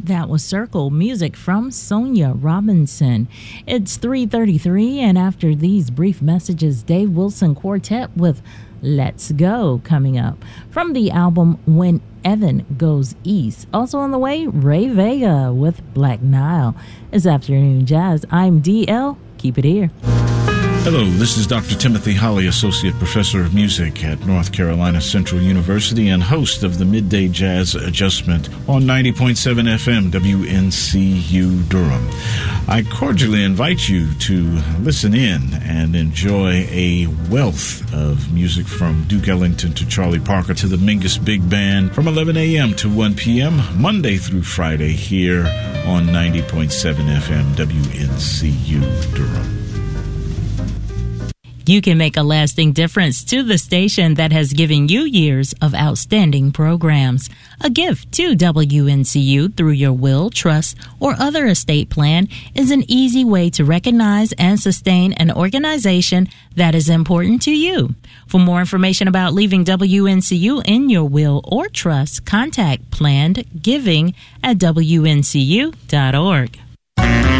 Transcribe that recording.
That was Circle, music from Sonia Robinson. It's 3:33, and after these brief messages, Dave Wilson Quartet with Let's Go coming up from the album When Evan Goes East. Also on the way, Ray Vega with Black Nile. It's Afternoon Jazz. I'm DL. Keep it here. Hello, this is Dr. Timothy Holly, Associate Professor of Music at North Carolina Central University and host of the Midday Jazz Adjustment on 90.7 FM WNCU Durham. I cordially invite you to listen in and enjoy a wealth of music from Duke Ellington to Charlie Parker to the Mingus Big Band from 11 a.m. to 1 p.m. Monday through Friday here on 90.7 FM WNCU Durham. You can make a lasting difference to the station that has given you years of outstanding programs. A gift to WNCU through your will, trust, or other estate plan is an easy way to recognize and sustain an organization that is important to you. For more information about leaving WNCU in your will or trust, contact Planned Giving at WNCU.org.